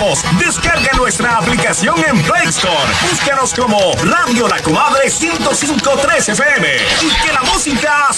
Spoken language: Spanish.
escúchanos. Descarga nuestra aplicación en Play Store. Búscanos como Radio La Comadre 105.3 FM y que la música